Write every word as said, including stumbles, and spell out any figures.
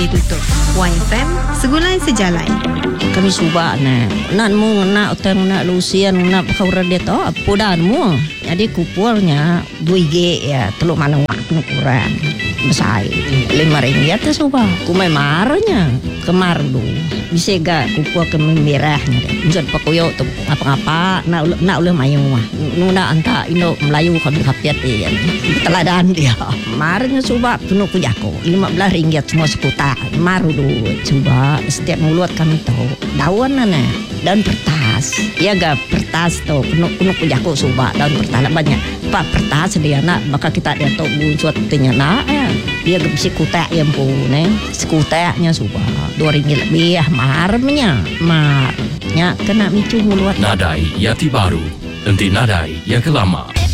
Ditutup. Y F M Segulai Sejalan. Kami subak na. Nak mu nak utang nak lusian nak kau dia tu pudan mu. Jadi kupurnya dua G ya teluk malang waktu kurang besar lima ringgit tu subak. Kumai marahnya kemar dulu. Bisa gak kupur ke merahnya deh. Bisa pakuyok tu apa-apa nak nak oleh mayung mah. Nuna anta Indo Melayu kami kapiat dia. Teladan dia. Marahnya subak penuh kujako lima belas ringgit semua sekuta. Maru dulu coba setiap mulut kami tahu daun mana daun pertas ya gak pertas tuh penuh penuh kujako subak daun pertas banyak pak pertas dia nak maka kita dia tahu buat tanya nak ya dia gak bisa kutak yang pun sekutaknya subak dua ringgit lebih marahnya marahnya kena micu mulut Nadai Yati Baru, nanti nadai yang kelama.